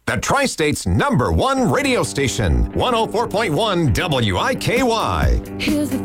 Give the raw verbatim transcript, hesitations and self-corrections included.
the Tri-State's number one radio station, one oh four point one W I K Y. Here's the